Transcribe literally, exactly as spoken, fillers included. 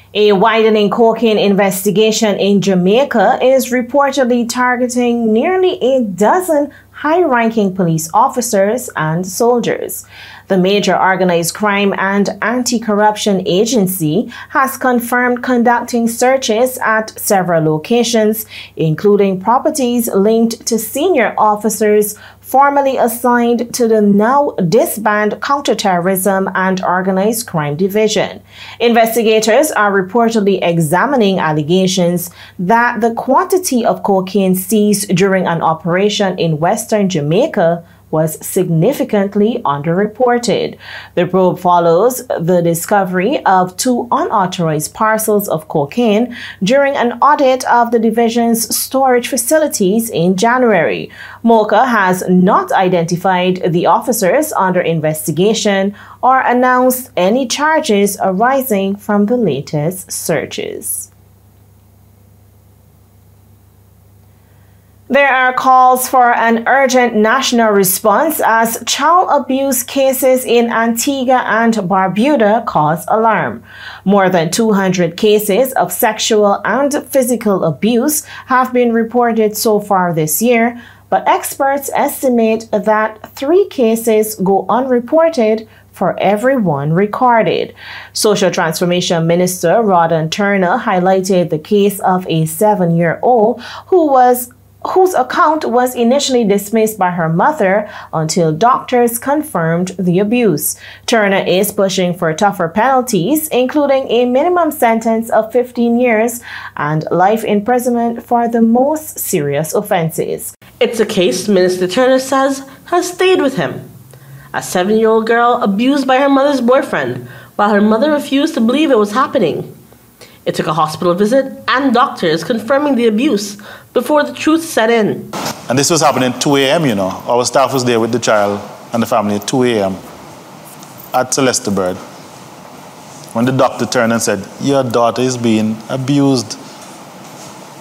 A widening cocaine investigation in Jamaica is reportedly targeting nearly a dozen high-ranking police officers and soldiers. The major organized crime and anti-corruption agency has confirmed conducting searches at several locations, including properties linked to senior officers formerly assigned to the now disbanded Counterterrorism and Organized Crime Division. Investigators are reportedly examining allegations that the quantity of cocaine seized during an operation in western Jamaica was significantly underreported. The probe follows the discovery of two unauthorized parcels of cocaine during an audit of the division's storage facilities in January. MOCA has not identified the officers under investigation or announced any charges arising from the latest searches. There are calls for an urgent national response as child abuse cases in Antigua and Barbuda cause alarm. More than two hundred cases of sexual and physical abuse have been reported so far this year, but experts estimate that three cases go unreported for every one recorded. Social Transformation Minister Rawdon Turner highlighted the case of a seven-year-old who was whose account was initially dismissed by her mother until doctors confirmed the abuse. Turner is pushing for tougher penalties, including a minimum sentence of fifteen years and life imprisonment for the most serious offenses. It's a case Minister Turner says has stayed with him. A seven-year-old girl abused by her mother's boyfriend, while her mother refused to believe it was happening. It took a hospital visit and doctors confirming the abuse before the truth set in. And this was happening at two A M, you know. Our staff was there with the child and the family at two A M at Celeste Bird, when the doctor turned and said, "Your daughter is being abused."